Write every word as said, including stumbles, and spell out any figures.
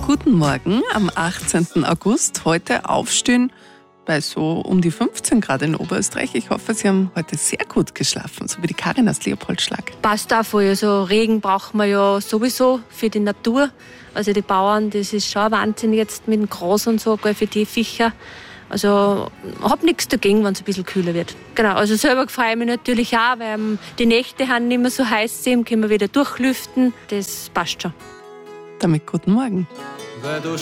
Guten Morgen am achtzehnten August. Heute aufstehen bei so um die fünfzehn Grad in Oberösterreich. Ich hoffe, Sie haben heute sehr gut geschlafen, so wie die Karin aus Leopoldschlag. Passt auch voll. Also Regen braucht man ja sowieso für die Natur. Also die Bauern, das ist schon ein Wahnsinn jetzt mit dem Gras und so, gell, für die Viecher. Also hab nichts dagegen, wenn es ein bisschen kühler wird. Genau, also selber freue ich mich natürlich auch, weil ähm, die Nächte haben nicht mehr so heiß sind, können wir wieder durchlüften. Das passt schon. Damit guten Morgen.